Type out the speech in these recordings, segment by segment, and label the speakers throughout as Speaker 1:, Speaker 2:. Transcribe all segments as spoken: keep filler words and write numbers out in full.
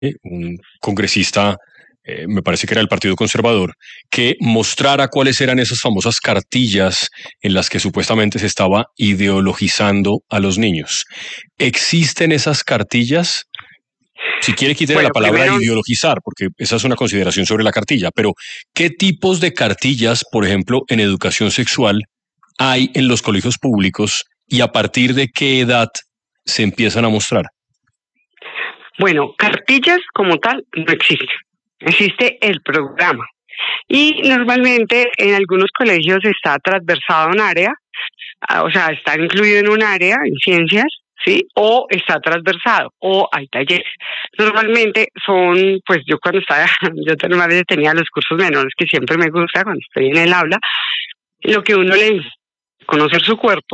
Speaker 1: un congresista, eh, me parece que era del Partido Conservador, que mostrara cuáles eran esas famosas cartillas en las que supuestamente se estaba ideologizando a los niños. ¿Existen esas cartillas? Si quiere, quítele la
Speaker 2: Bueno,
Speaker 1: palabra
Speaker 2: primero,
Speaker 1: ideologizar, porque esa es una consideración sobre la cartilla, pero ¿qué tipos de cartillas, por ejemplo, en educación sexual hay en los colegios públicos y a partir de qué edad se empiezan a mostrar?
Speaker 2: bueno, cartillas como tal no existen. Existe el programa. Y normalmente en algunos colegios está transversado un área, o sea, está incluido en un área, en ciencias, ¿sí? O está transversado, o hay talleres. Normalmente son, pues yo cuando estaba, yo normalmente tenía los cursos menores que siempre me gusta cuando estoy en el aula, lo que uno le dice, conocer su cuerpo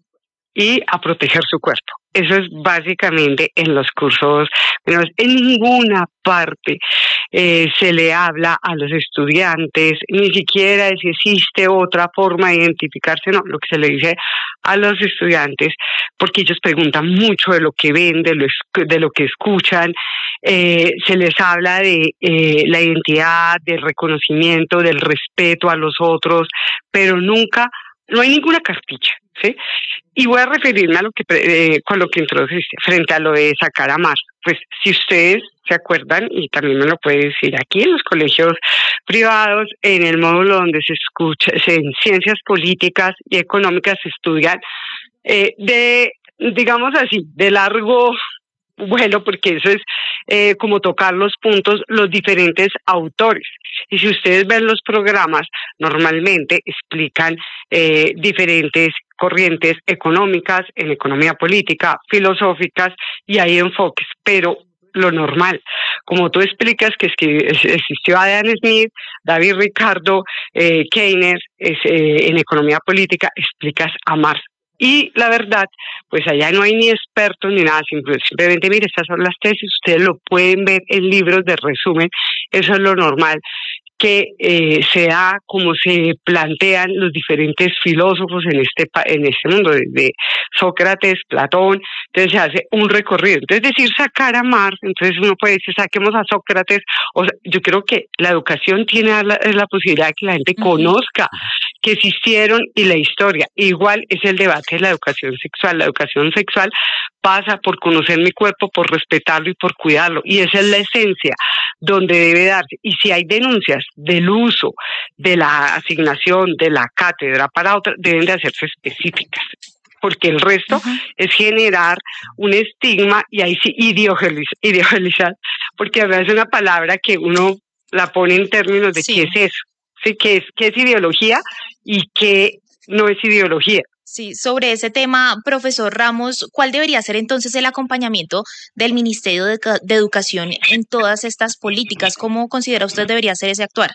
Speaker 2: y a proteger su cuerpo. Eso es básicamente en los cursos, pero en ninguna parte eh, se le habla a los estudiantes, ni siquiera de si existe otra forma de identificarse, no, lo que se le dice a los estudiantes, porque ellos preguntan mucho de lo que ven, de lo, de lo que escuchan, eh, se les habla de eh, la identidad, del reconocimiento, del respeto a los otros, pero nunca, no hay ninguna cartilla, ¿sí? Y voy a referirme a lo que eh, con lo que introdujiste, frente a lo de sacar a más. Pues si ustedes se acuerdan, y también me lo puede decir aquí en los colegios privados, en el módulo donde se escucha, se, en ciencias políticas y económicas se estudian eh, de, digamos así, de largo vuelo, porque eso es eh, como tocar los puntos, los diferentes autores. Y si ustedes ven los programas, normalmente explican eh, diferentes corrientes económicas, en economía política, filosóficas, y hay enfoques, pero lo normal, como tú explicas que, es que existió Adam Smith, David Ricardo, eh, Keynes, es, eh, en economía política, explicas a Marx. Y la verdad, pues allá no hay ni expertos ni nada, simplemente, mire, estas son las tesis, ustedes lo pueden ver en libros de resumen, eso es lo normal, que eh, se da como se plantean los diferentes filósofos en este en este mundo, desde Sócrates, Platón, entonces se hace un recorrido. Entonces decir sacar a Marx, entonces uno puede decir saquemos a Sócrates, o sea, yo creo que la educación tiene la, la posibilidad de que la gente uh-huh. conozca que existieron y la historia. Igual es el debate de la educación sexual. La educación sexual pasa por conocer mi cuerpo, por respetarlo y por cuidarlo, y esa es la esencia donde debe darse. Y si hay denuncias del uso de la asignación de la cátedra para otra, deben de hacerse específicas, porque el resto uh-huh. es generar un estigma y ahí sí ideologizar, porque a veces es una palabra que uno la pone en términos de sí. qué es eso, ¿sí? ¿Qué es, qué es ideología y qué no es ideología?
Speaker 3: Sí, sobre ese tema, profesor Ramos, ¿cuál debería ser entonces el acompañamiento del Ministerio de, de Educación en todas estas políticas? ¿Cómo considera usted debería ser ese actuar?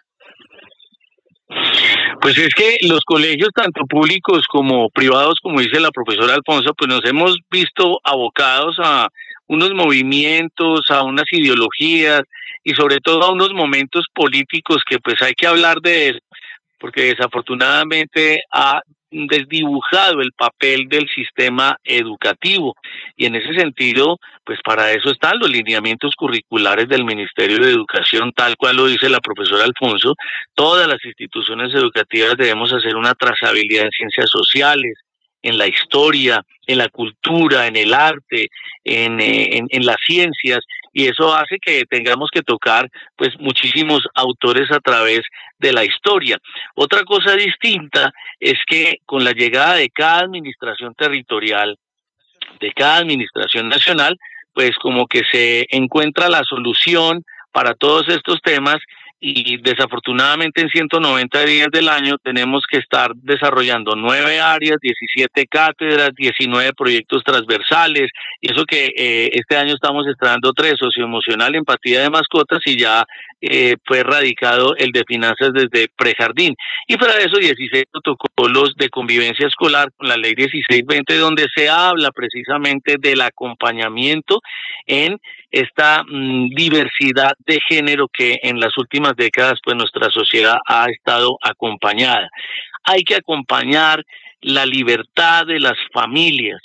Speaker 4: Pues es que los colegios, tanto públicos como privados, como dice la profesora Alfonso, pues nos hemos visto abocados a unos movimientos, a unas ideologías y sobre todo a unos momentos políticos que pues hay que hablar de eso, porque desafortunadamente ha desdibujado el papel del sistema educativo y en ese sentido, pues para eso están los lineamientos curriculares del Ministerio de Educación, tal cual lo dice la profesora Alfonso. Todas las instituciones educativas debemos hacer una trazabilidad en ciencias sociales, en la historia, en la cultura, en el arte, en, en, en las ciencias, y eso hace que tengamos que tocar pues muchísimos autores a través de la historia. Otra cosa distinta es que con la llegada de cada administración territorial, de cada administración nacional, pues como que se encuentra la solución para todos estos temas y desafortunadamente en ciento noventa días del año tenemos que estar desarrollando nueve áreas, diecisiete cátedras, diecinueve proyectos transversales, y eso que eh, este año estamos estrenando tres, socioemocional, empatía de mascotas, y ya eh, fue radicado el de finanzas desde prejardín. Y para eso dieciséis protocolos de convivencia escolar con la ley dieciséis veinte, donde se habla precisamente del acompañamiento en esta mmm, diversidad de género que en las últimas décadas pues nuestra sociedad ha estado acompañada. Hay que acompañar la libertad de las familias,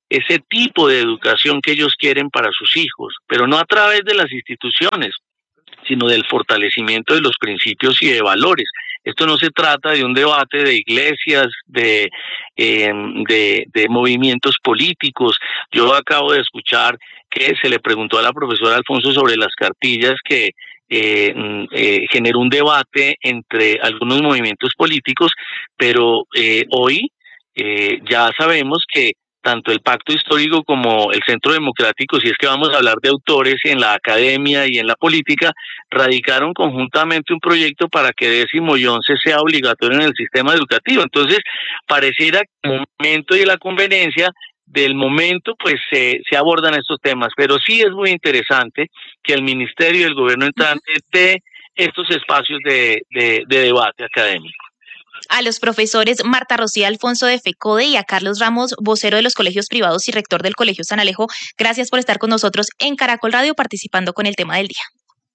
Speaker 4: ese tipo de educación que ellos quieren para sus hijos, pero no a través de las instituciones, sino del fortalecimiento de los principios y de valores. Esto no se trata de un debate de iglesias, de, eh, de, de movimientos políticos. Yo acabo de escuchar que se le preguntó a la profesora Alfonso sobre las cartillas que eh, eh, generó un debate entre algunos movimientos políticos, pero eh, hoy eh, ya sabemos que tanto el Pacto Histórico como el Centro Democrático, si es que vamos a hablar de autores en la academia y en la política, radicaron conjuntamente un proyecto para que décimo y once sea obligatorio en el sistema educativo. Entonces, pareciera que en el momento y la conveniencia del momento, pues se, se abordan estos temas, pero sí es muy interesante que el Ministerio y el Gobierno entrante dé estos espacios de, de, de debate académico.
Speaker 3: A los profesores Marta Rocía Alfonso de FECODE y a Carlos Ramos, vocero de los colegios privados y rector del Colegio San Alejo, gracias por estar con nosotros en Caracol Radio participando con el tema del día.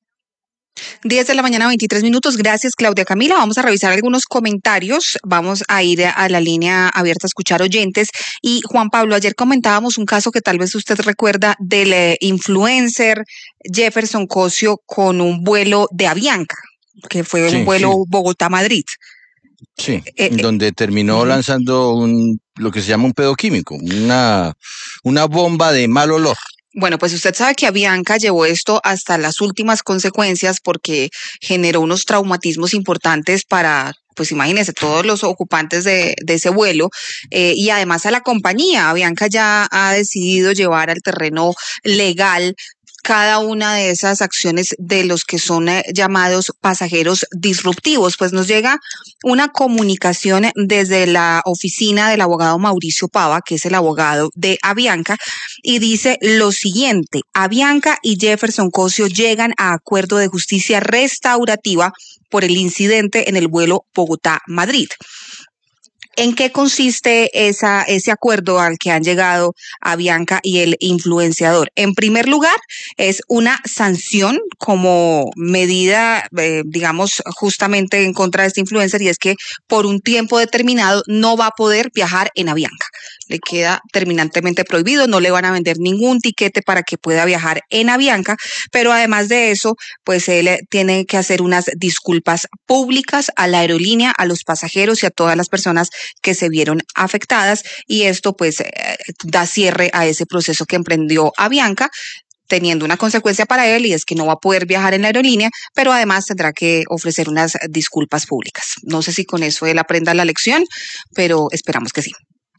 Speaker 5: diez de la mañana, veintitrés minutos. Gracias, Claudia Camila. Vamos a revisar algunos comentarios. Vamos a ir a la línea abierta a escuchar oyentes. Y Juan Pablo, ayer comentábamos un caso que tal vez usted recuerda del influencer Jefferson Cosio con un vuelo de Avianca, que fue sí, un vuelo sí. Bogotá-Madrid.
Speaker 6: Sí, eh, donde terminó eh, lanzando un lo que se llama un pedo químico, una, una bomba de mal olor.
Speaker 5: Bueno, pues usted sabe que Avianca llevó esto hasta las últimas consecuencias porque generó unos traumatismos importantes para, pues imagínense, todos los ocupantes de, de ese vuelo eh, y además a la compañía. Avianca ya ha decidido llevar al terreno legal cada una de esas acciones de los que son eh, llamados pasajeros disruptivos. Pues nos llega una comunicación desde la oficina del abogado Mauricio Pava, que es el abogado de Avianca, y dice lo siguiente: Avianca y Jefferson Cosio llegan a acuerdo de justicia restaurativa por el incidente en el vuelo Bogotá-Madrid. ¿En qué consiste esa, ese acuerdo al que han llegado Avianca y el influenciador? En primer lugar, es una sanción como medida, eh, digamos, justamente en contra de este influencer, y es que por un tiempo determinado no va a poder viajar en Avianca. Le queda terminantemente prohibido, no le van a vender ningún tiquete para que pueda viajar en Avianca, pero además de eso, pues él tiene que hacer unas disculpas públicas a la aerolínea, a los pasajeros y a todas las personas que se vieron afectadas, y esto pues eh, da cierre a ese proceso que emprendió Avianca, teniendo una consecuencia para él, y es que no va a poder viajar en la aerolínea, pero además tendrá que ofrecer unas disculpas públicas. No sé si con eso él aprenda la lección, pero esperamos que sí.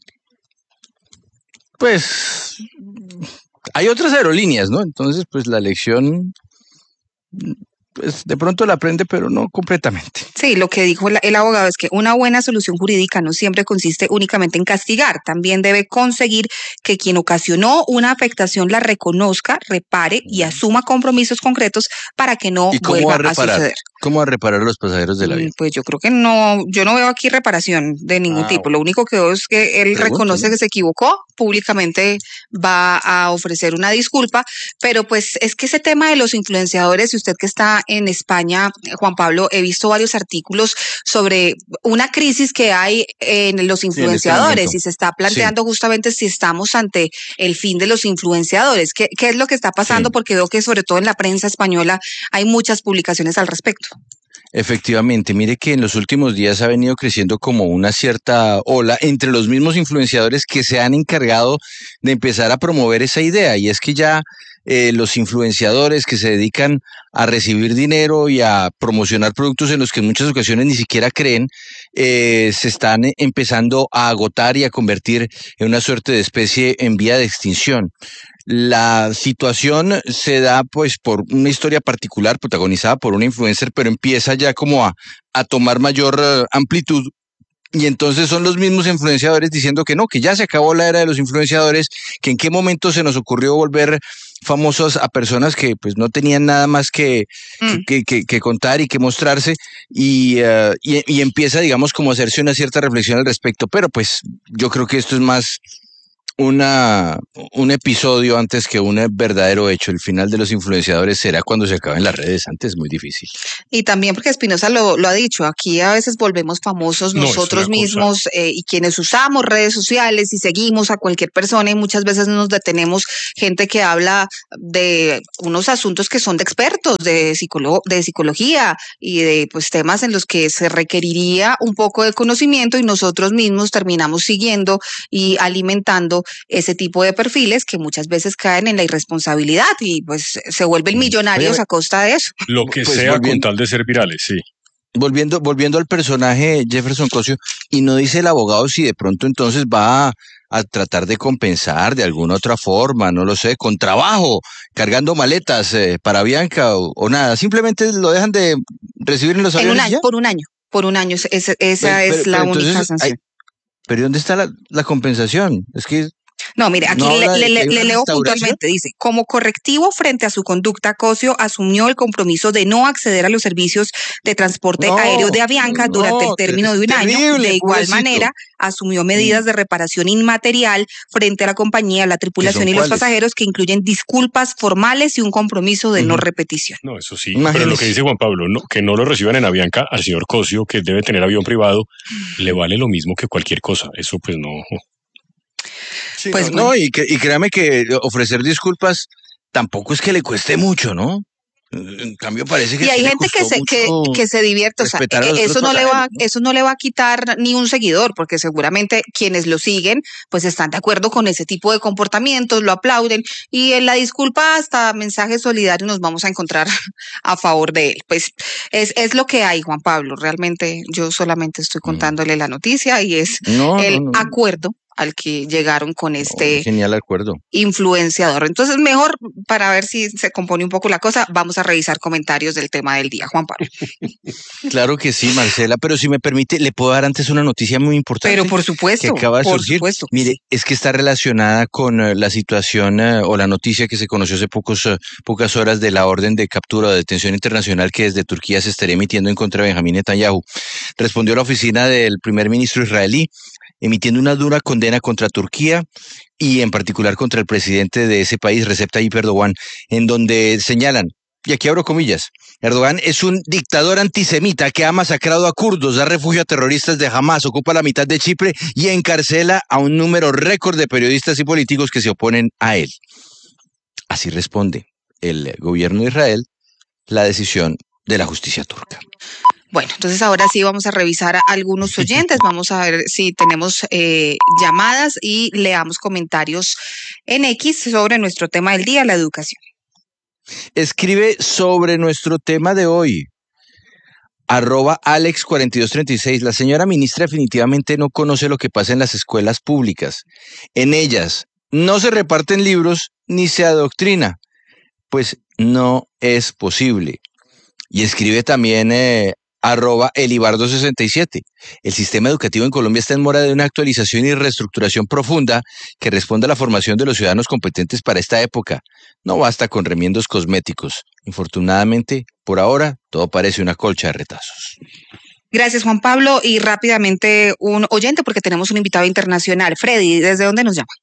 Speaker 6: Pues hay otras aerolíneas, ¿no? Entonces, pues la lección, pues de pronto la aprende, pero no completamente.
Speaker 5: Sí, lo que dijo el abogado es que una buena solución jurídica no siempre consiste únicamente en castigar, también debe conseguir que quien ocasionó una afectación la reconozca, repare y asuma compromisos concretos para que no vuelva a, a suceder.
Speaker 6: ¿Cómo a reparar a los pasajeros del avión?
Speaker 5: Pues yo creo que no, yo no veo aquí reparación de ningún ah, tipo. Bueno. Lo único que veo es que él Pregunto, reconoce ¿no? que se equivocó, públicamente va a ofrecer una disculpa, pero pues es que ese tema de los influenciadores, y usted que está en España, Juan Pablo, he visto varios artículos sobre una crisis que hay en los influenciadores, sí, en este y se está planteando sí. justamente si estamos ante el fin de los influenciadores. ¿Qué, qué es lo que está pasando? Sí. Porque veo que sobre todo en la prensa española hay muchas publicaciones al respecto.
Speaker 6: Efectivamente, mire que en los últimos días ha venido creciendo como una cierta ola entre los mismos influenciadores que se han encargado de empezar a promover esa idea, y es que ya eh, los influenciadores que se dedican a recibir dinero y a promocionar productos en los que en muchas ocasiones ni siquiera creen, eh, se están empezando a agotar y a convertir en una suerte de especie en vía de extinción. La situación se da pues por una historia particular protagonizada por una influencer, pero empieza ya como a, a tomar mayor uh, amplitud, y entonces son los mismos influenciadores diciendo que no, que ya se acabó la era de los influenciadores, que en qué momento se nos ocurrió volver famosos a personas que pues no tenían nada más que, mm. que, que, que contar y que mostrarse, y, uh, y, y empieza digamos como a hacerse una cierta reflexión al respecto, pero pues yo creo que esto es más una, un episodio antes que un verdadero hecho. El final de los influenciadores será cuando se acaben las redes, antes es muy difícil.
Speaker 5: Y también porque Espinosa lo, lo ha dicho, aquí a veces volvemos famosos
Speaker 1: No, es
Speaker 5: nosotros
Speaker 1: una cosa.
Speaker 5: mismos eh, y quienes usamos redes sociales y seguimos a cualquier persona y muchas veces no nos detenemos, gente que habla de unos asuntos que son de expertos, de, psicolo de psicología y de pues temas en los que se requeriría un poco de conocimiento y nosotros mismos terminamos siguiendo y alimentando ese tipo de perfiles que muchas veces caen en la irresponsabilidad y pues se vuelven millonarios
Speaker 6: Oye,
Speaker 5: a costa de eso.
Speaker 1: Lo que
Speaker 6: Pues
Speaker 1: sea con
Speaker 6: volviendo,
Speaker 1: tal de ser virales, sí.
Speaker 6: volviendo, volviendo al personaje Jefferson Cosio, y no dice el abogado si de pronto entonces va a, a tratar de compensar de alguna otra forma, no lo sé, con trabajo, cargando maletas eh, para Bianca o, o nada, simplemente lo dejan de recibir en los
Speaker 5: En un
Speaker 6: aviones y
Speaker 5: año,
Speaker 6: ya.
Speaker 5: por un año, por un año, esa, esa
Speaker 6: Pero,
Speaker 5: es
Speaker 6: pero,
Speaker 5: la
Speaker 6: pero
Speaker 5: única
Speaker 6: entonces, ay,
Speaker 5: sanción.
Speaker 6: pero ¿y dónde está la, la compensación? Es que
Speaker 5: No, mire, aquí
Speaker 6: no
Speaker 5: le,
Speaker 6: habla de
Speaker 5: le-
Speaker 6: que
Speaker 5: le-
Speaker 6: hay
Speaker 5: le
Speaker 6: una
Speaker 5: leo
Speaker 6: restauración.
Speaker 5: puntualmente, dice, como correctivo frente a su conducta, Cosio asumió el compromiso de no acceder a los servicios de transporte aéreo
Speaker 6: No,
Speaker 5: de Avianca durante el
Speaker 6: no,
Speaker 5: término de
Speaker 6: es
Speaker 5: un año.
Speaker 6: terrible,
Speaker 5: De igual
Speaker 6: pobrecito.
Speaker 5: manera, asumió
Speaker 6: Mm,
Speaker 5: medidas de reparación inmaterial frente a la compañía, la
Speaker 6: ¿Qué son
Speaker 5: tripulación y los
Speaker 6: cuáles?
Speaker 5: pasajeros que incluyen disculpas formales y un compromiso de no
Speaker 6: Ujú.
Speaker 5: repetición.
Speaker 1: No, eso sí. Pero lo que
Speaker 6: Imagínese.
Speaker 1: dice Juan Pablo, no, que no lo reciban en Avianca al señor Cosio, que debe tener avión privado, le vale lo mismo que cualquier cosa. Eso pues no.
Speaker 6: Sí,
Speaker 5: Pues
Speaker 6: no,
Speaker 5: bueno.
Speaker 6: no, y, que, y créame que ofrecer disculpas tampoco es que le cueste mucho, ¿no? En cambio parece que
Speaker 5: Y hay
Speaker 6: sí le
Speaker 5: gente que
Speaker 6: costó
Speaker 5: se que,
Speaker 6: mucho
Speaker 5: que se divierte, o sea,
Speaker 6: respetar a
Speaker 5: e-
Speaker 6: los otros
Speaker 5: eso no le va
Speaker 6: pasajeros, ¿no?
Speaker 5: eso no le va a quitar ni un seguidor, porque seguramente quienes lo siguen pues están de acuerdo con ese tipo de comportamientos, lo aplauden y en la disculpa hasta mensajes solidarios nos vamos a encontrar a favor de él. Pues es es lo que hay, Juan Pablo. Realmente yo solamente estoy
Speaker 6: Mm.
Speaker 5: contándole la noticia y es
Speaker 6: No, no,
Speaker 5: el
Speaker 6: no,
Speaker 5: acuerdo al que llegaron con
Speaker 6: no,
Speaker 5: este
Speaker 6: genial acuerdo.
Speaker 5: influenciador. Entonces, mejor para ver si se compone un poco la cosa, vamos a revisar comentarios del tema del día, Juan Pablo.
Speaker 6: Claro que sí, Marcela, pero si me permite, le puedo dar antes una noticia muy
Speaker 5: Pero
Speaker 6: importante
Speaker 5: por
Speaker 6: que
Speaker 5: supuesto,
Speaker 6: acaba de
Speaker 5: por
Speaker 6: surgir.
Speaker 5: supuesto que
Speaker 6: Mire,
Speaker 5: sí.
Speaker 6: es que está relacionada con eh, la situación eh, o la noticia que se conoció hace pocos, eh, pocas horas de la orden de captura o detención internacional que desde Turquía se estaría emitiendo en contra de Benjamín Netanyahu. Respondió la oficina del primer ministro israelí, emitiendo una dura condena contra Turquía y en particular contra el presidente de ese país, Recep Tayyip Erdogan, en donde señalan, y aquí abro comillas, Erdogan es un dictador antisemita que ha masacrado a kurdos, da refugio a terroristas de Hamas, ocupa la mitad de Chipre y encarcela a un número récord de periodistas y políticos que se oponen a él. Así responde el gobierno de Israel la decisión de la justicia turca.
Speaker 5: Bueno, entonces ahora sí vamos a revisar a algunos oyentes, vamos a ver si tenemos eh, llamadas y leamos comentarios en X sobre nuestro tema del día, la educación.
Speaker 6: Escribe sobre nuestro tema de hoy. Arroba Alex cuarenta y dos treinta y seis. La señora ministra definitivamente no conoce lo que pasa en las escuelas públicas. En ellas no se reparten libros ni se adoctrina. Pues no es posible. Y escribe también eh, arroba Elibardo sesenta y siete. El sistema educativo en Colombia está en mora de una actualización y reestructuración profunda que responda a la formación de los ciudadanos competentes para esta época. No basta con remiendos cosméticos. Infortunadamente, por ahora, todo parece una colcha de retazos.
Speaker 5: Gracias, Juan Pablo. Y rápidamente un oyente, porque tenemos un invitado internacional. Freddy, ¿desde dónde nos llama?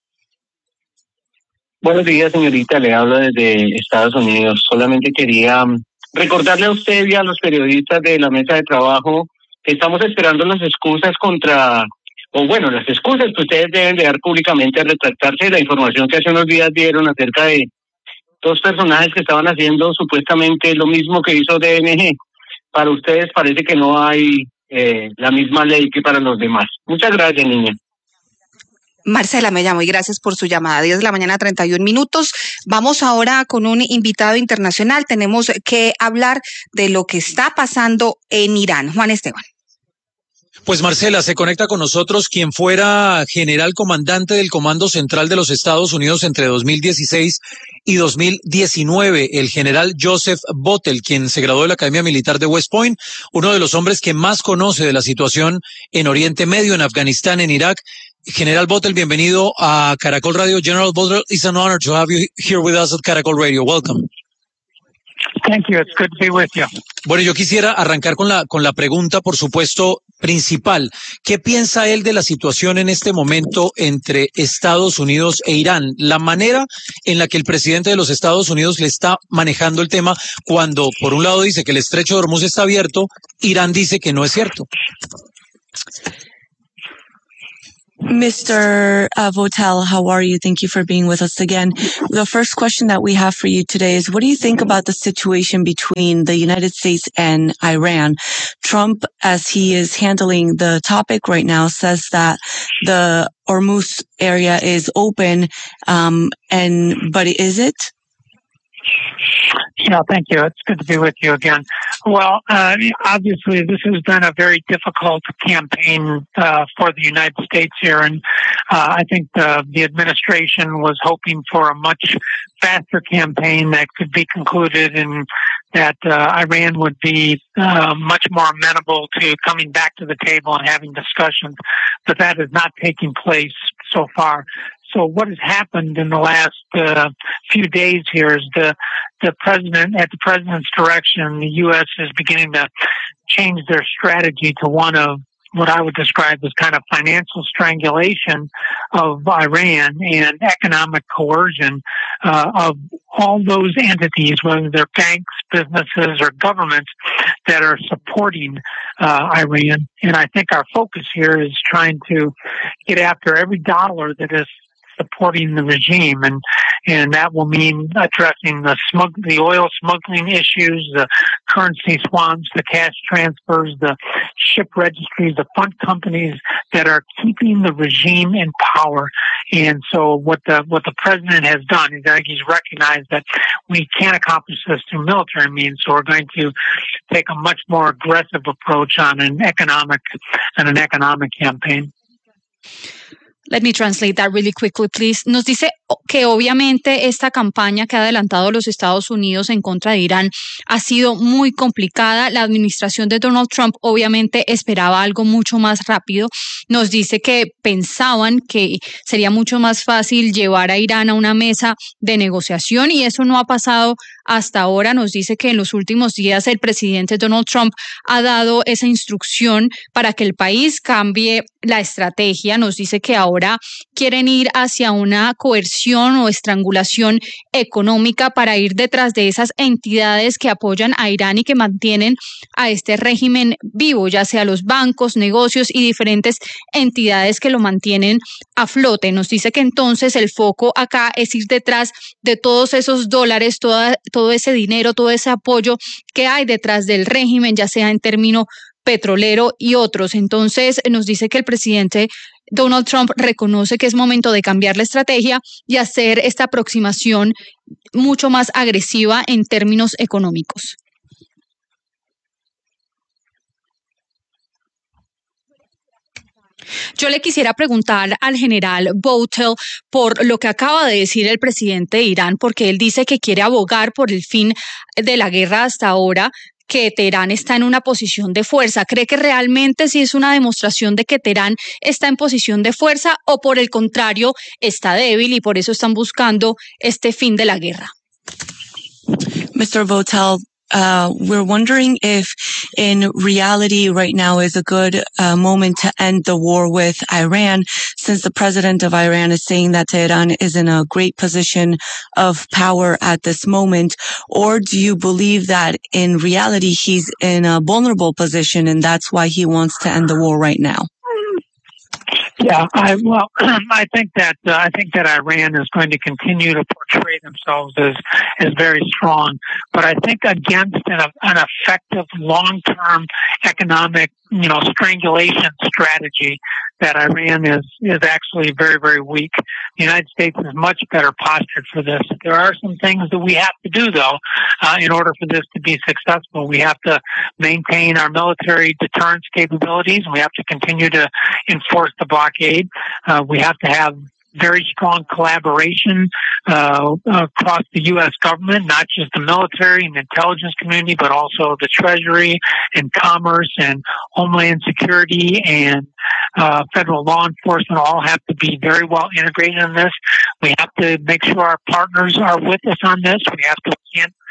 Speaker 7: Buenos días, señorita. Le hablo desde Estados Unidos. Solamente quería recordarle a usted y a los periodistas de la mesa de trabajo que estamos esperando las excusas contra, o bueno, las excusas que ustedes deben de dar públicamente a retractarse de la información que hace unos días dieron acerca de dos personajes que estaban haciendo supuestamente lo mismo que hizo D N G. Para ustedes parece que no hay eh, la misma ley que para los demás. Muchas gracias, niña.
Speaker 5: Marcela me llamo y gracias por su llamada. diez de la mañana, treinta y un minutos. Vamos ahora con un invitado internacional. Tenemos que hablar de lo que está pasando en Irán. Juan Esteban.
Speaker 8: Pues Marcela, se conecta con nosotros quien fuera general comandante del Comando Central de los Estados Unidos entre dos mil dieciséis y dos mil diecinueve, el general Joseph Bottel, quien se graduó de la Academia Militar de West Point, uno de los hombres que más conoce de la situación en Oriente Medio, en Afganistán, en Irak. General Bottel, bienvenido a Caracol Radio. General Bottel, it's an honor to have you here with us at Caracol Radio. Welcome.
Speaker 9: Thank you. It's good to be with you.
Speaker 8: Bueno, yo quisiera arrancar con la, con la pregunta, por supuesto, principal. ¿Qué piensa él de la situación en este momento entre Estados Unidos e Irán? La manera en la que el presidente de los Estados Unidos le está manejando el tema cuando, por un lado, dice que el estrecho de Hormuz está abierto, Irán dice que no es cierto.
Speaker 10: Mister Uh, Votel, how are you? Thank you for being with us again. The first question that we have for you today is, what do you think about the situation between the United States and Iran? Trump, as he is handling the topic right now, says that the Hormuz area is open, um, and but is it?
Speaker 9: Yeah, thank you. It's good to be with you again. Well, uh, obviously, this has been a very difficult campaign uh, for the United States here, and uh, I think the, the administration was hoping for a much faster campaign that could be concluded and that uh, Iran would be uh, much more amenable to coming back to the table and having discussions, but that is not taking place so far. So what has happened in the last uh, few days here is the the president, at the president's direction, the U S is beginning to change their strategy to one of what I would describe as kind of financial strangulation of Iran and economic coercion uh, of all those entities, whether they're banks, businesses, or governments that are supporting uh, Iran. And I think our focus here is trying to get after every dollar that is supporting the regime, and and that will mean addressing the smug, the oil smuggling issues, the currency swamps, the cash transfers, the ship registries, the fund companies that are keeping the regime in power. And so, what the what the president has done is that he's recognized that we can't accomplish this through military means. So we're going to take a much more aggressive approach on an economic on an economic campaign.
Speaker 11: Let me translate that really quickly, please. Nos dice que obviamente esta campaña que ha adelantado los Estados Unidos en contra de Irán ha sido muy complicada. La administración de Donald Trump obviamente esperaba algo mucho más rápido. Nos dice que pensaban que sería mucho más fácil llevar a Irán a una mesa de negociación y eso no ha pasado hasta ahora. Nos dice que en los últimos días el presidente Donald Trump ha dado esa instrucción para que el país cambie la estrategia. Nos dice que ahora quieren ir hacia una coerción o estrangulación económica para ir detrás de esas entidades que apoyan a Irán y que mantienen a este régimen vivo, ya sea los bancos, negocios y diferentes entidades que lo mantienen a flote. Nos dice que entonces el foco acá es ir detrás de todos esos dólares, toda, todo ese dinero, todo ese apoyo que hay detrás del régimen, ya sea en término petrolero y otros. Entonces nos dice que el presidente Donald Trump reconoce que es momento de cambiar la estrategia y hacer esta aproximación mucho más agresiva en términos económicos. Yo le quisiera preguntar al general Votel por lo que acaba de decir el presidente de Irán, porque él dice que quiere abogar por el fin de la guerra hasta ahora, que Teherán está en una posición de fuerza. ¿Cree que realmente sí es una demostración de que Teherán está en posición de fuerza o por el contrario está débil y por eso están buscando este fin de la guerra?
Speaker 10: Mister Votel, Uh, we're wondering if in reality right now is a good uh, moment to end the war with Iran, since the president of Iran is saying that Tehran is in a great position of power at this moment, or do you believe that in reality he's in a vulnerable position and that's why he wants to end the war right now?
Speaker 9: Yeah, I, well, I think that uh, I think that Iran is going to continue to portray themselves as as very strong, but I think against an, an effective long-term economic, you know, strangulation strategy, that Iran is is actually very, very weak. The United States is much better postured for this. There are some things that we have to do, though, uh, in order for this to be successful. We have to maintain our military deterrence capabilities. We have to continue to enforce the blockade. Uh, we have to have very strong collaboration uh, across the U S government, not just the military and intelligence community, but also the Treasury and Commerce and Homeland Security and uh, federal law enforcement all have to be very well integrated in this. We have to make sure our partners are with us on this. We have to, we can't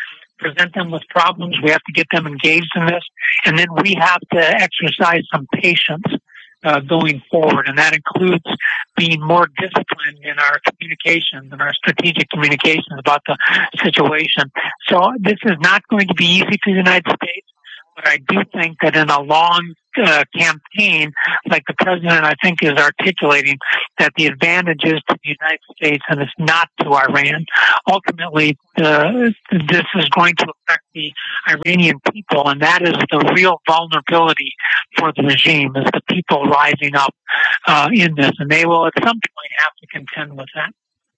Speaker 9: present them with problems. We have to get them engaged in this. And then we have to exercise some patience uh, going forward. And that includes being more disciplined in our communications and our strategic communications about the situation. So this is not going to be easy for the United States. But I do think that in a long uh, campaign, like the president, I think, is articulating, that the advantage is to the United States and it's not to Iran. Ultimately, uh, this is going to affect the Iranian people, and that is the real vulnerability for the regime, is the people rising up uh, in this. And they will at some point have to contend with that.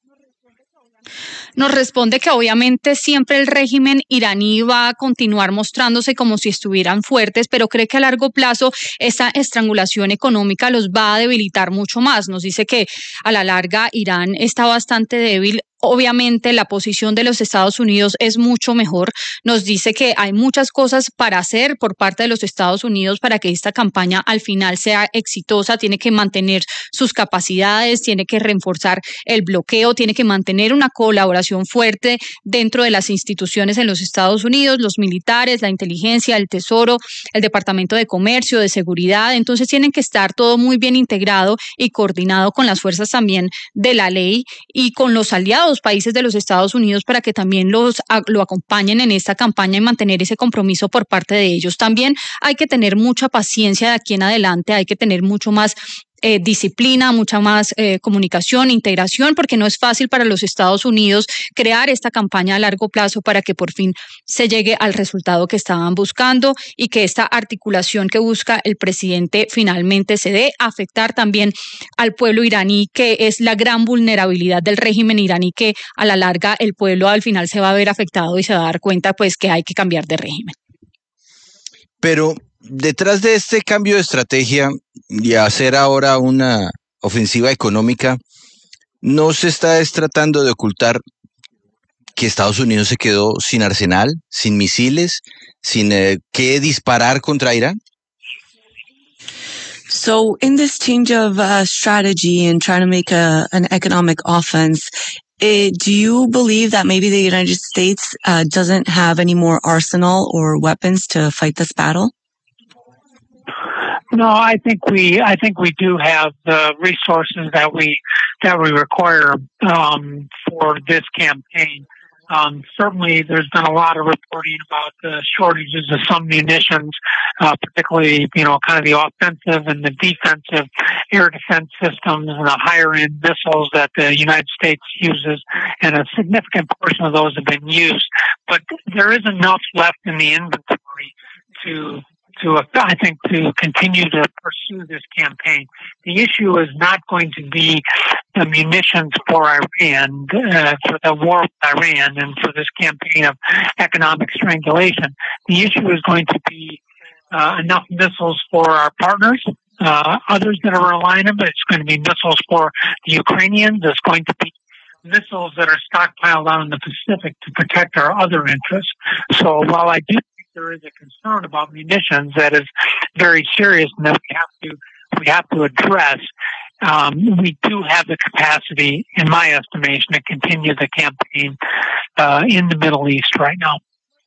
Speaker 11: Nos responde que obviamente siempre el régimen iraní va a continuar mostrándose como si estuvieran fuertes, pero cree que a largo plazo esa estrangulación económica los va a debilitar mucho más. Nos dice que a la larga Irán está bastante débil. Obviamente la posición de los Estados Unidos es mucho mejor. Nos dice que hay muchas cosas para hacer por parte de los Estados Unidos para que esta campaña al final sea exitosa. Tiene que mantener sus capacidades, tiene que reforzar el bloqueo, tiene que mantener una colaboración fuerte dentro de las instituciones en los Estados Unidos, los militares, la inteligencia, el Tesoro, el Departamento de Comercio, de Seguridad. Entonces tienen que estar todo muy bien integrado y coordinado con las fuerzas también de la ley y con los aliados países de los Estados Unidos para que también los, lo acompañen en esta campaña y mantener ese compromiso por parte de ellos. También hay que tener mucha paciencia de aquí en adelante, hay que tener mucho más Eh, disciplina, mucha más eh, comunicación, integración, porque no es fácil para los Estados Unidos crear esta campaña a largo plazo para que por fin se llegue al resultado que estaban buscando y que esta articulación que busca el presidente finalmente se dé. Afectar también al pueblo iraní, que es la gran vulnerabilidad del régimen iraní, que a la larga el pueblo al final se va a ver afectado y se va a dar cuenta pues que hay que cambiar de régimen.
Speaker 6: Pero detrás de este cambio de estrategia y hacer ahora una ofensiva económica, ¿no se está tratando de ocultar que Estados Unidos se quedó sin arsenal, sin misiles, sin eh, qué disparar contra Irán?
Speaker 10: So in this change of uh, strategy and trying to make a, an economic offense, Uh, do you believe that maybe the United States uh, doesn't have any more arsenal or weapons to fight this battle?
Speaker 9: No, I think we, I think we do have the resources that we, that we require, um, for this campaign. Um, certainly there's been a lot of reporting about the shortages of some munitions, uh, particularly, you know, kind of the offensive and the defensive air defense systems and the higher end missiles that the United States uses. And a significant portion of those have been used, but there is enough left in the inventory to to, I think, to continue to pursue this campaign. The issue is not going to be the munitions for Iran, uh, for the war with Iran and for this campaign of economic strangulation. The issue is going to be uh, enough missiles for our partners, uh, others that are relying on them. It's going to be missiles for the Ukrainians. It's going to be missiles that are stockpiled out in the Pacific to protect our other interests. So while I do there is a concern about munitions that is very serious and that we have to we have to address, um, we do have the capacity, in my estimation, to continue the campaign uh, in the Middle East right now.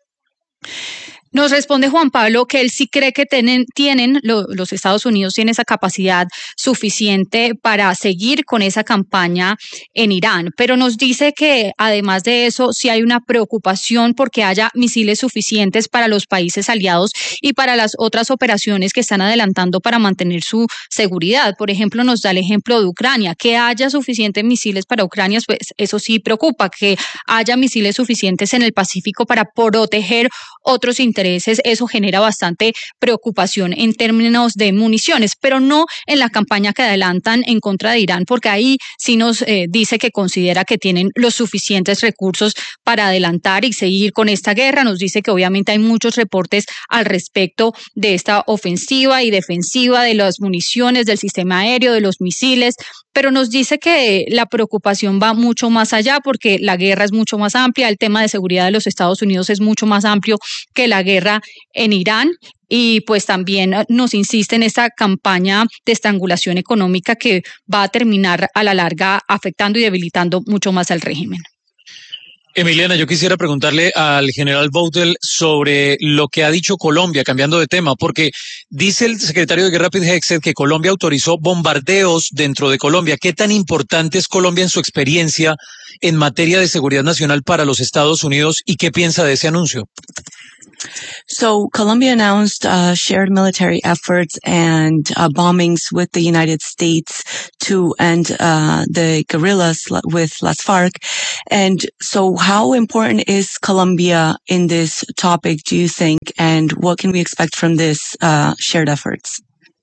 Speaker 11: Nos responde Juan Pablo que él sí cree que tienen, tienen lo, los Estados Unidos tienen esa capacidad suficiente para seguir con esa campaña en Irán, pero nos dice que además de eso sí hay una preocupación porque haya misiles suficientes para los países aliados y para las otras operaciones que están adelantando para mantener su seguridad. Por ejemplo, nos da el ejemplo de Ucrania, que haya suficientes misiles para Ucrania, pues eso sí preocupa, que haya misiles suficientes en el Pacífico para proteger otros intereses. Eso genera bastante preocupación en términos de municiones, pero no en la campaña que adelantan en contra de Irán, porque ahí sí nos eh, dice que considera que tienen los suficientes recursos para adelantar y seguir con esta guerra. Nos dice que obviamente hay muchos reportes al respecto de esta ofensiva y defensiva, de las municiones, del sistema aéreo, de los misiles, pero nos dice que la preocupación va mucho más allá porque la guerra es mucho más amplia, el tema de seguridad de los Estados Unidos es mucho más amplio que la guerra en Irán y pues también nos insiste en esta campaña de estrangulación económica que va a terminar a la larga afectando y debilitando mucho más al régimen.
Speaker 8: Emiliana, yo quisiera preguntarle al general Votel sobre lo que ha dicho Colombia, cambiando de tema, porque dice el secretario de Guerra Pete Hegseth que Colombia autorizó bombardeos dentro de Colombia. ¿Qué tan importante es Colombia en su experiencia en materia de seguridad nacional para los Estados Unidos y qué piensa de ese anuncio?
Speaker 10: So Colombia announced uh, shared military efforts and uh, bombings with the United States to end uh, the guerrillas with Las FARC. And so how important is Colombia in this topic, do you think? And what can we expect from this uh, shared efforts?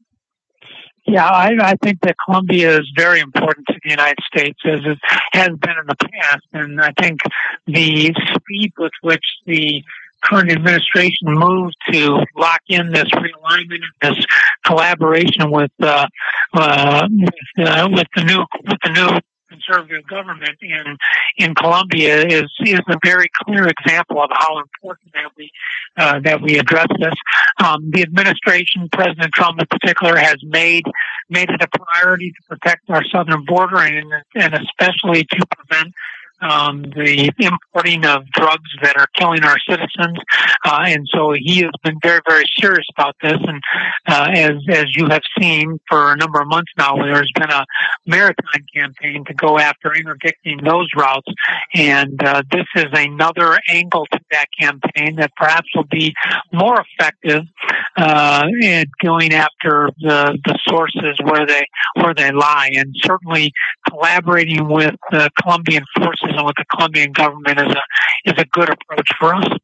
Speaker 9: Yeah, I, I think that Colombia is very important to the United States, as it has been in the past. And I think the speed with which the current administration moved to lock in this realignment, this collaboration with uh, uh, with, uh, with the new with the new conservative government in in Colombia is is a very clear example of how important that we uh, that we address this. Um, the administration, President Trump in particular, has made made it a priority to protect our southern border and and especially to prevent Um, the importing of drugs that are killing our citizens, uh, and so he has been very, very serious about this. And uh, as as you have seen for a number of months now, there's been a maritime campaign to go after interdicting those routes, and uh, this is another angle to that campaign that perhaps will be more effective uh, in going after the the sources where they where they lie, and certainly collaborating with the Colombian forces and with the Colombian government is a is a good approach for us.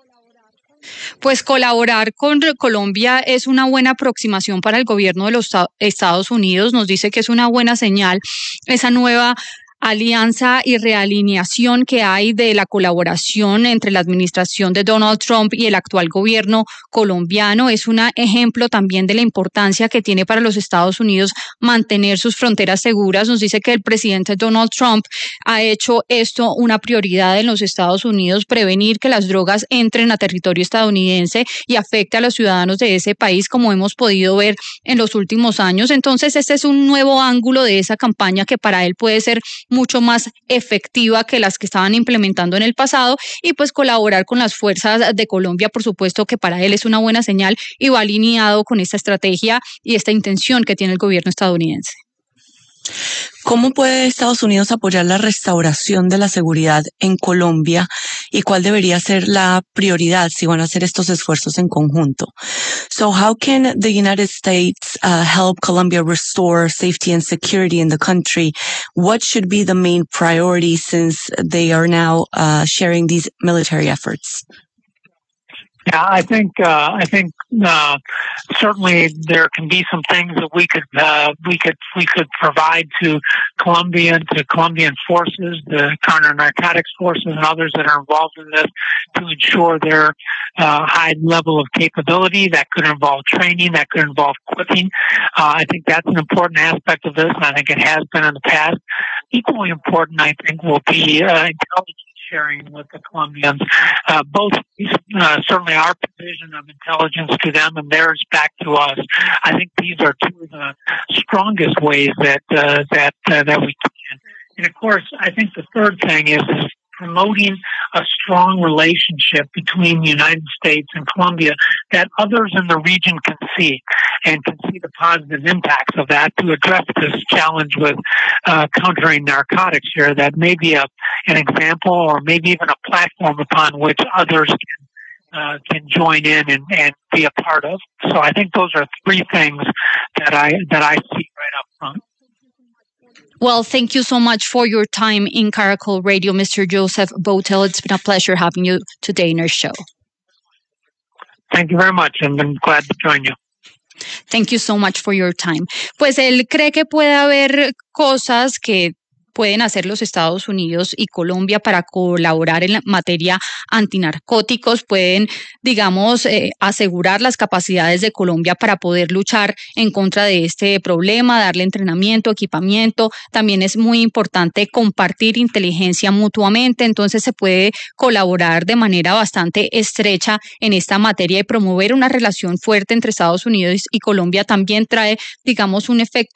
Speaker 11: Pues colaborar con Colombia es una buena aproximación para el gobierno de los Estados Unidos. Nos dice que es una buena señal esa nueva alianza y realineación que hay de la colaboración entre la administración de Donald Trump y el actual gobierno colombiano. Es un ejemplo también de la importancia que tiene para los Estados Unidos mantener sus fronteras seguras. Nos dice que el presidente Donald Trump ha hecho esto una prioridad en los Estados Unidos, prevenir que las drogas entren a territorio estadounidense y afecte a los ciudadanos de ese país, como hemos podido ver en los últimos años. Entonces, este es un nuevo ángulo de esa campaña que para él puede ser mucho más efectiva que las que estaban implementando en el pasado, y pues colaborar con las fuerzas de Colombia, por supuesto que para él es una buena señal y va alineado con esta estrategia y esta intención que tiene el gobierno estadounidense.
Speaker 10: ¿Cómo puede Estados Unidos apoyar la restauración de la seguridad en Colombia y cuál debería ser la prioridad si van a hacer estos esfuerzos en conjunto? So how can the United States uh, help Colombia restore safety and security in the country? What should be the main priority since they are now uh, sharing these military efforts?
Speaker 9: Yeah, I think uh, I think uh, certainly there can be some things that we could uh, we could we could provide to Colombian to Colombian forces, the counter narcotics forces, and others that are involved in this to ensure their uh, high level of capability. That could involve training. That could involve equipping. Uh, I think that's an important aspect of this, and I think it has been in the past. Equally important, I think, will be uh, intelligence sharing with the Colombians, uh, both uh, certainly our provision of intelligence to them and theirs back to us. I think these are two of the strongest ways that uh, that uh, that we can. And of course, I think the third thing is, is promoting a strong relationship between the United States and Colombia that others in the region can see and can see the positive impacts of that to address this challenge with uh, countering narcotics here. That may be a, an example or maybe even a platform upon which others can Uh, can join in and, and be a part of. So I think those are three things that I that I see right up front.
Speaker 11: Well, thank you so much for your time in Caracol Radio, Mister Joseph Votel. It's been a pleasure having you today in our show.
Speaker 9: Thank you very much. I've been glad to join you.
Speaker 11: Thank you so much for your time. Pues él cree que puede haber cosas que pueden hacer los Estados Unidos y Colombia para colaborar en la materia antinarcóticos, pueden, digamos, eh, asegurar las capacidades de Colombia para poder luchar en contra de este problema, darle entrenamiento, equipamiento. También es muy importante compartir inteligencia mutuamente, entonces se puede colaborar de manera bastante estrecha en esta materia y promover una relación fuerte entre Estados Unidos y Colombia también trae, digamos, un efecto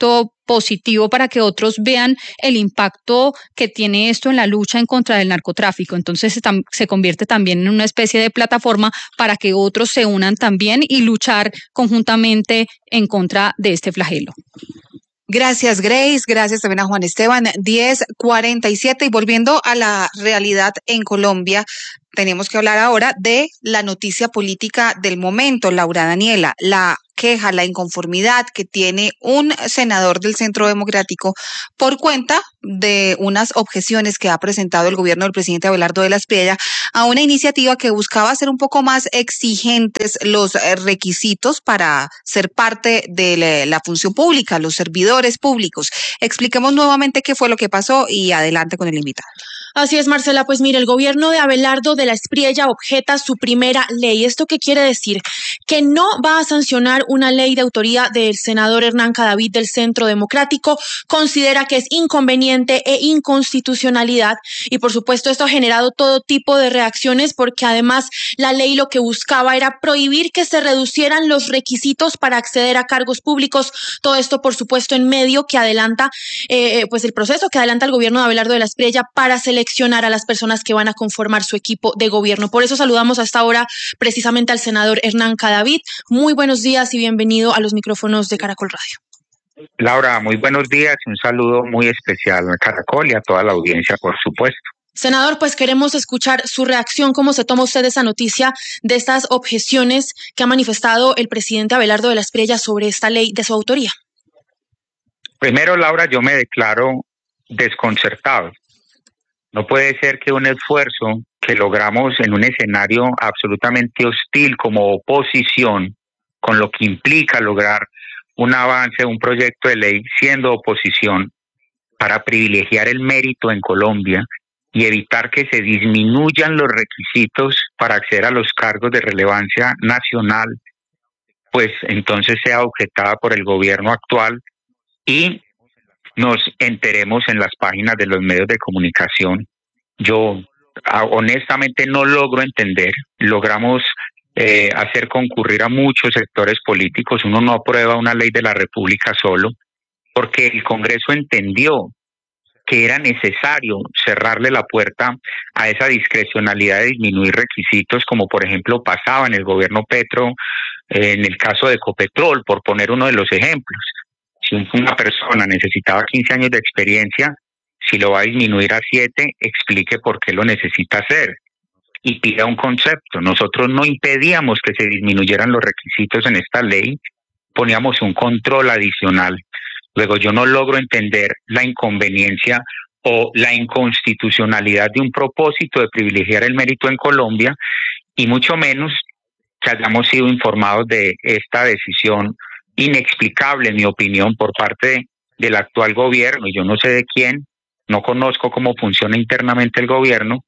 Speaker 11: positivo para que otros vean el impacto que tiene esto en la lucha en contra del narcotráfico. Entonces se, tam- se convierte también en una especie de plataforma para que otros se unan también y luchar conjuntamente en contra de este flagelo.
Speaker 5: Gracias, Grace. Gracias también a Juan Esteban. diez cuarenta y siete. Y volviendo a la realidad en Colombia, tenemos que hablar ahora de la noticia política del momento, Laura Daniela, la queja, la inconformidad que tiene un senador del Centro Democrático por cuenta de unas objeciones que ha presentado el gobierno del presidente Abelardo de la Espriella a una iniciativa que buscaba hacer un poco más exigentes los requisitos para ser parte de la, la función pública, los servidores públicos. Expliquemos nuevamente qué fue lo que pasó y adelante con el invitado.
Speaker 12: Así es, Marcela. Pues mire, el gobierno de Abelardo de la Espriella objeta su primera ley. ¿Esto qué quiere decir? Que no va a sancionar una ley de autoría del senador Hernán Cadavid del Centro Democrático. Considera que es inconveniente e inconstitucionalidad. Y por supuesto esto ha generado todo tipo de reacciones porque además la ley lo que buscaba era prohibir que se reducieran los requisitos para acceder a cargos públicos. Todo esto, por supuesto, en medio que adelanta eh, pues el proceso que adelanta el gobierno de Abelardo de la Espriella para seleccionar a las personas que van a conformar su equipo de gobierno. Por eso saludamos hasta ahora precisamente al senador Hernán Cadavid. Muy buenos días y bienvenido a los micrófonos de Caracol Radio.
Speaker 13: Laura, muy buenos días y un saludo muy especial a Caracol y a toda la audiencia, por supuesto.
Speaker 12: Senador, pues queremos escuchar su reacción, cómo se toma usted esa noticia de estas objeciones que ha manifestado el presidente Abelardo de la Espriella sobre esta ley de su autoría.
Speaker 13: Primero, Laura, yo me declaro desconcertado. No puede ser que un esfuerzo que logramos en un escenario absolutamente hostil como oposición, con lo que implica lograr un avance, un proyecto de ley siendo oposición, para privilegiar el mérito en Colombia y evitar que se disminuyan los requisitos para acceder a los cargos de relevancia nacional, pues entonces sea objetada por el gobierno actual y nos enteremos en las páginas de los medios de comunicación. Yo honestamente no logro entender. Logramos eh, hacer concurrir a muchos sectores políticos. Uno no aprueba una ley de la República solo, porque el Congreso entendió que era necesario cerrarle la puerta a esa discrecionalidad de disminuir requisitos, como por ejemplo pasaba en el gobierno Petro, eh, en el caso de Ecopetrol, por poner uno de los ejemplos. Si una persona necesitaba quince años de experiencia, si lo va a disminuir a siete, explique por qué lo necesita hacer y pida un concepto. Nosotros no impedíamos que se disminuyeran los requisitos en esta ley, poníamos un control adicional. Luego yo no logro entender la inconveniencia o la inconstitucionalidad de un propósito de privilegiar el mérito en Colombia y mucho menos que hayamos sido informados de esta decisión inexplicable, en mi opinión, por parte de, del actual gobierno. Yo no sé de quién, no conozco cómo funciona internamente el gobierno,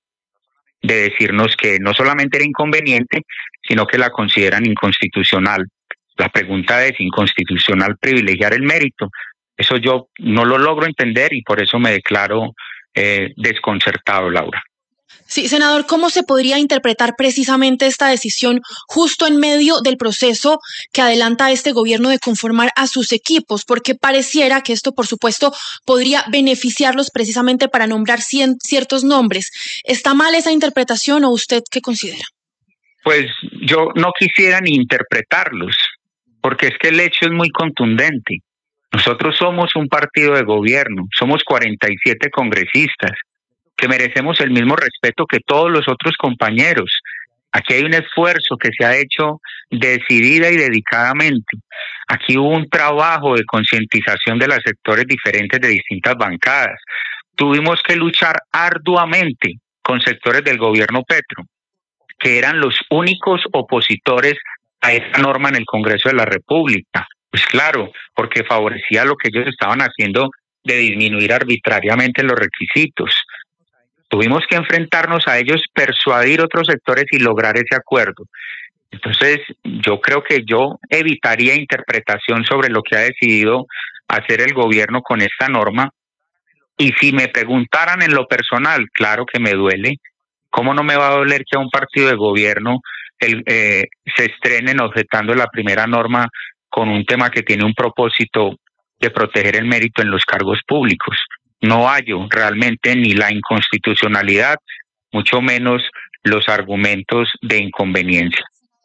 Speaker 13: de decirnos que no solamente era inconveniente, sino que la consideran inconstitucional. La pregunta es, ¿inconstitucional privilegiar el mérito? Eso yo no lo logro entender y por eso me declaro eh, desconcertado, Laura.
Speaker 12: Sí, senador, ¿cómo se podría interpretar precisamente esta decisión justo en medio del proceso que adelanta este gobierno de conformar a sus equipos? Porque pareciera que esto, por supuesto, podría beneficiarlos precisamente para nombrar cien, ciertos nombres. ¿Está mal esa interpretación o usted qué considera?
Speaker 13: Pues yo no quisiera ni interpretarlos, porque es que el hecho es muy contundente. Nosotros somos un partido de gobierno, somos cuarenta y siete congresistas, que merecemos el mismo respeto que todos los otros compañeros. Aquí hay un esfuerzo que se ha hecho decidida y dedicadamente. Aquí hubo un trabajo de concientización de los sectores diferentes de distintas bancadas. Tuvimos que luchar arduamente con sectores del gobierno Petro, que eran los únicos opositores a esta norma en el Congreso de la República. Pues claro, porque favorecía lo que ellos estaban haciendo de disminuir arbitrariamente los requisitos. Tuvimos que enfrentarnos a ellos, persuadir otros sectores y lograr ese acuerdo. Entonces, yo creo que yo evitaría interpretación sobre lo que ha decidido hacer el gobierno con esta norma. Y si me preguntaran en lo personal, claro que me duele. ¿Cómo no me va a doler que a un partido de gobierno el, eh, se estrenen objetando la primera norma con un tema que tiene un propósito de proteger el mérito en los cargos públicos. No hallo realmente ni la inconstitucionalidad, mucho menos los argumentos de inconveniencia.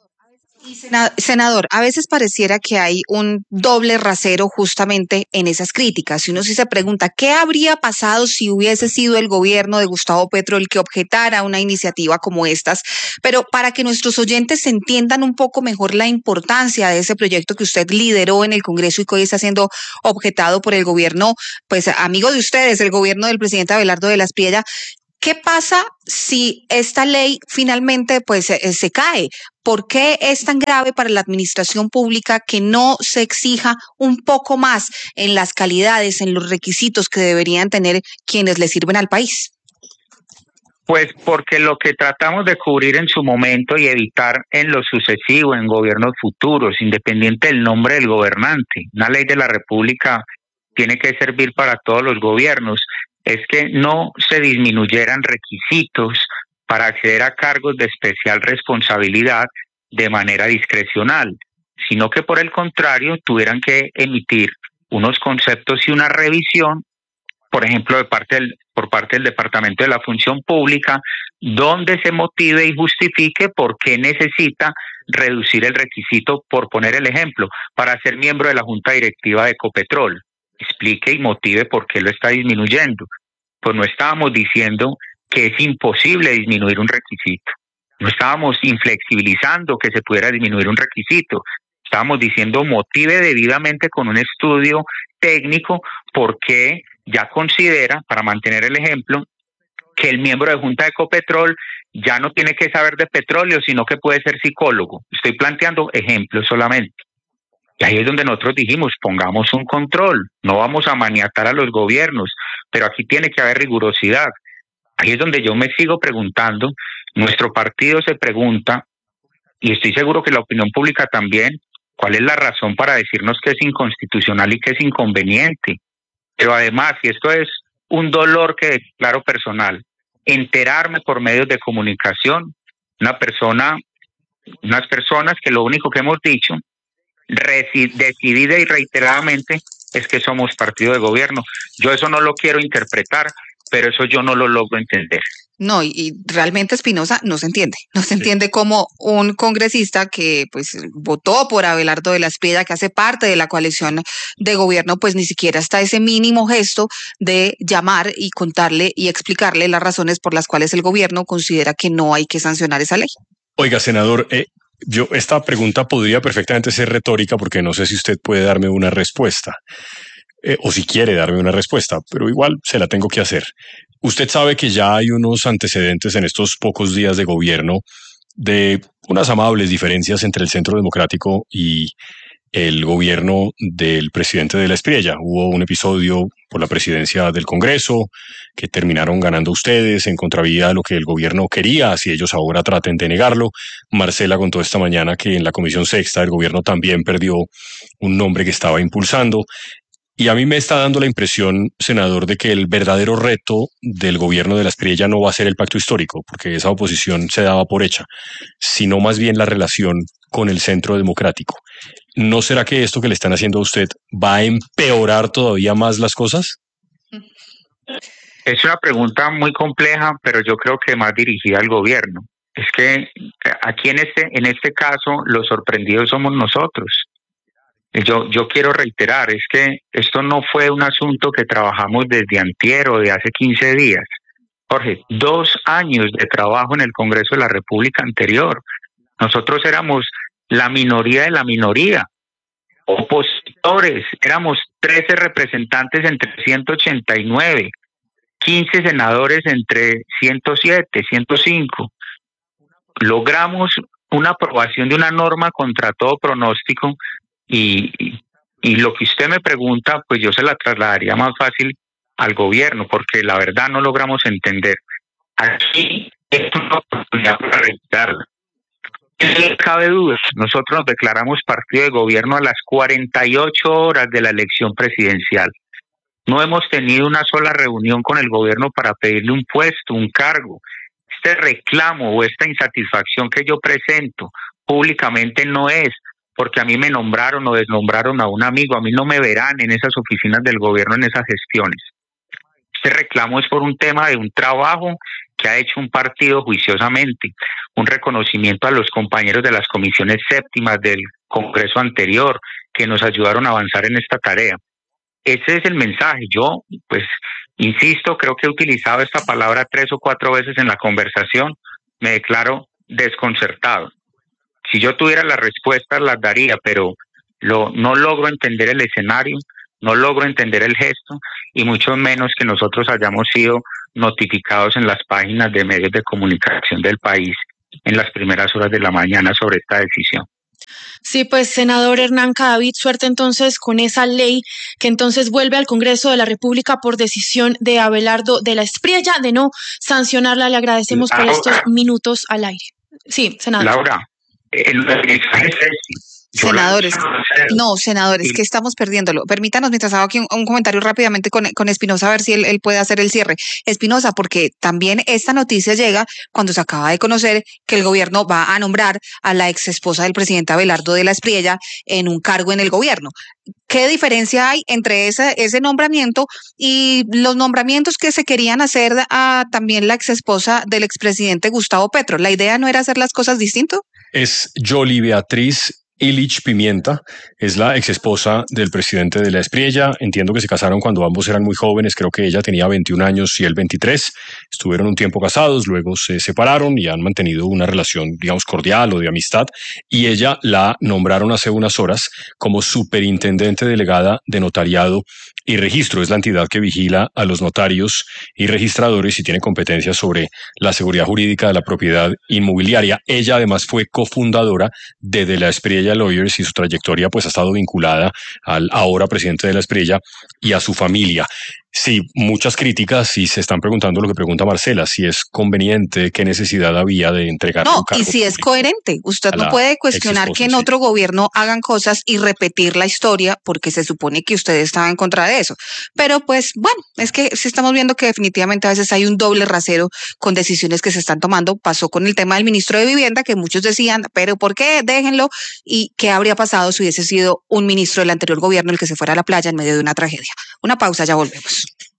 Speaker 5: Y senador, a veces pareciera que hay un doble rasero justamente en esas críticas. Y uno sí se pregunta, ¿qué habría pasado si hubiese sido el gobierno de Gustavo Petro el que objetara una iniciativa como estas? Pero para que nuestros oyentes entiendan un poco mejor la importancia de ese proyecto que usted lideró en el Congreso y que hoy está siendo objetado por el gobierno, pues amigo de ustedes, el gobierno del presidente Abelardo de la Espriella, ¿qué pasa si esta ley finalmente pues se, se cae? ¿Por qué es tan grave para la administración pública que no se exija un poco más en las calidades, en los requisitos que deberían tener quienes le sirven al país?
Speaker 13: Pues porque lo que tratamos de cubrir en su momento y evitar en lo sucesivo, en gobiernos futuros, independiente del nombre del gobernante, una ley de la República tiene que servir para todos los gobiernos, es que no se disminuyeran requisitos para acceder a cargos de especial responsabilidad de manera discrecional, sino que por el contrario tuvieran que emitir unos conceptos y una revisión, por ejemplo, de parte del, por parte del Departamento de la Función Pública, donde se motive y justifique por qué necesita reducir el requisito, por poner el ejemplo, para ser miembro de la Junta Directiva de Ecopetrol. Explique y motive por qué lo está disminuyendo. Pues no estábamos diciendo que es imposible disminuir un requisito. No estábamos inflexibilizando que se pudiera disminuir un requisito. Estábamos diciendo motive debidamente con un estudio técnico por qué ya considera, para mantener el ejemplo, que el miembro de Junta de Ecopetrol ya no tiene que saber de petróleo, sino que puede ser psicólogo. Estoy planteando ejemplos solamente. Y ahí es donde nosotros dijimos, pongamos un control, no vamos a maniatar a los gobiernos, pero aquí tiene que haber rigurosidad. Ahí es donde yo me sigo preguntando, nuestro partido se pregunta, y estoy seguro que la opinión pública también, cuál es la razón para decirnos que es inconstitucional y que es inconveniente. Pero además, y esto es un dolor que declaro personal, enterarme por medios de comunicación, una persona, unas personas que lo único que hemos dicho, decidida y reiteradamente, es que somos partido de gobierno. Yo eso no lo quiero interpretar, pero eso yo no lo logro entender.
Speaker 5: No, y, y realmente, Espinosa, no se entiende. No se entiende cómo un congresista que pues votó por Abelardo de la Espriella, que hace parte de la coalición de gobierno, pues ni siquiera está ese mínimo gesto de llamar y contarle y explicarle las razones por las cuales el gobierno considera que no hay que sancionar esa ley.
Speaker 1: Oiga, senador, eh, yo esta pregunta podría perfectamente ser retórica porque no sé si usted puede darme una respuesta. Eh, o si quiere darme una respuesta, pero igual se la tengo que hacer. Usted sabe que ya hay unos antecedentes en estos pocos días de gobierno de unas amables diferencias entre el Centro Democrático y el gobierno del presidente de la Espriella. Hubo un episodio por la presidencia del Congreso que terminaron ganando ustedes en contravía de lo que el gobierno quería, así ellos ahora traten de negarlo. Marcela contó esta mañana que en la Comisión Sexta el gobierno también perdió un nombre que estaba impulsando. Y a mí me está dando la impresión, senador, de que el verdadero reto del gobierno de la Espriella no va a ser el pacto histórico, porque esa oposición se daba por hecha, sino más bien la relación con el Centro Democrático. ¿No será que esto que le están haciendo a usted va a empeorar todavía más las cosas?
Speaker 13: Es una pregunta muy compleja, pero yo creo que más dirigida al gobierno. Es que aquí en este, en este caso los sorprendidos somos nosotros. Yo, yo quiero reiterar, es que esto no fue un asunto que trabajamos desde antier o de hace quince días. Jorge, dos años de trabajo en el Congreso de la República anterior. Nosotros éramos la minoría de la minoría, opositores, éramos trece representantes entre ciento ochenta y nueve, quince senadores entre ciento siete, ciento cinco. Logramos una aprobación de una norma contra todo pronóstico. Y, y, y lo que usted me pregunta, pues yo se la trasladaría más fácil al gobierno, porque la verdad no logramos entender. Aquí es una oportunidad para revisarla. No cabe duda, nosotros nos declaramos partido de gobierno a las cuarenta y ocho horas de la elección presidencial. No hemos tenido una sola reunión con el gobierno para pedirle un puesto, un cargo. Este reclamo o esta insatisfacción que yo presento públicamente no es porque a mí me nombraron o desnombraron a un amigo, a mí no me verán en esas oficinas del gobierno, en esas gestiones. Este reclamo es por un tema de un trabajo que ha hecho un partido juiciosamente, un reconocimiento a los compañeros de las comisiones séptimas del Congreso anterior que nos ayudaron a avanzar en esta tarea. Ese es el mensaje. Yo, pues, insisto, creo que he utilizado esta palabra tres o cuatro veces en la conversación, me declaro desconcertado. Si yo tuviera las respuestas las daría, pero lo, no logro entender el escenario, no logro entender el gesto y mucho menos que nosotros hayamos sido notificados en las páginas de medios de comunicación del país en las primeras horas de la mañana sobre esta decisión.
Speaker 12: Sí, pues senador Hernán Cadavid, suerte entonces con esa ley que entonces vuelve al Congreso de la República por decisión de Abelardo de la Espriella de no sancionarla. Le agradecemos Laura, por estos minutos al aire. Sí, senador.
Speaker 13: Laura, el mensaje es este.
Speaker 5: Senadores, no, senadores, que estamos perdiéndolo. Permítanos, mientras hago aquí un, un comentario rápidamente con, con Espinosa, a ver si él, él puede hacer el cierre. Espinosa, porque también esta noticia llega cuando se acaba de conocer que el gobierno va a nombrar a la ex esposa del presidente Abelardo de la Espriella en un cargo en el gobierno. ¿Qué diferencia hay entre ese, ese nombramiento y los nombramientos que se querían hacer a también la ex esposa del expresidente Gustavo Petro? ¿La idea no era hacer las cosas distinto?
Speaker 1: Es Yoli Beatriz Illich Pimienta, es la ex esposa del presidente de la Espriella. Entiendo que se casaron cuando ambos eran muy jóvenes, creo que ella tenía veintiún años y él veintitrés. Estuvieron un tiempo casados, luego se separaron y han mantenido una relación, digamos, cordial o de amistad. Y ella la nombraron hace unas horas como superintendente delegada de notariado y registro. Es la entidad que vigila a los notarios y registradores y tiene competencias sobre la seguridad jurídica de la propiedad inmobiliaria. Ella además fue cofundadora de De la Espriella Lawyers y su trayectoria pues ha estado vinculada al ahora presidente de la Espriella y a su familia. Sí, muchas críticas y se están preguntando lo que pregunta Marcela, si es conveniente, qué necesidad había de entregar
Speaker 5: no,
Speaker 1: un cargo.
Speaker 5: Y si es coherente, usted no puede cuestionar que en sí. otro gobierno hagan cosas y repetir la historia porque se supone que usted estaba en contra de eso. Pero pues bueno, es que si estamos viendo que definitivamente a veces hay un doble rasero con decisiones que se están tomando. Pasó con el tema del ministro de Vivienda, que muchos decían, pero ¿por qué? Déjenlo. ¿Y qué habría pasado si hubiese sido un ministro del anterior gobierno el que se fuera a la playa en medio de una tragedia? Una pausa, ya volvemos.